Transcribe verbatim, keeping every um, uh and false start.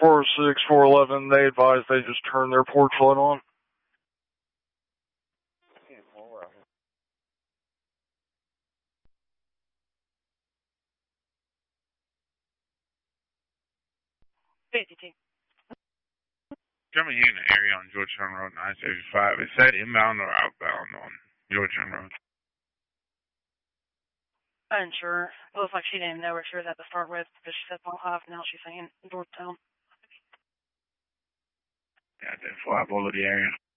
four oh six, four eleven, they advised they just turned their porch light on. fifty-two. Coming in the area on Georgetown Road, nine seventy-five. Is that inbound or outbound on Georgetown Road? Unsure. It looks like she didn't even know where she was at to start with, because she said point five, now she's saying Georgetown. Yeah, then fly over the area.